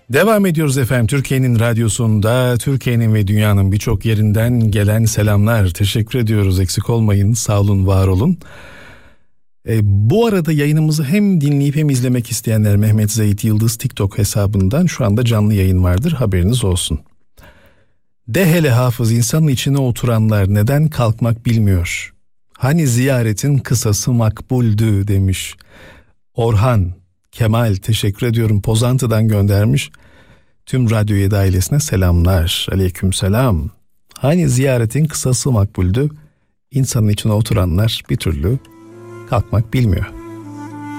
Devam ediyoruz efendim. Türkiye'nin radyosunda, Türkiye'nin ve dünyanın birçok yerinden gelen selamlar. Teşekkür ediyoruz. Eksik olmayın. Sağ olun, var olun. Bu arada yayınımızı hem dinleyip hem izlemek isteyenler Mehmet Zahit Yıldız TikTok hesabından şu anda canlı yayın vardır. Haberiniz olsun. De hele Hafız, insanın içine oturanlar neden kalkmak bilmiyor? Hani ziyaretin kısası makbuldü demiş. Orhan Kemal, teşekkür ediyorum. Pozantı'dan göndermiş. Tüm Radyo 7 ailesine selamlar. Aleykümselam. Hani ziyaretin kısası makbuldü, insanın içine oturanlar bir türlü kalkmak bilmiyor.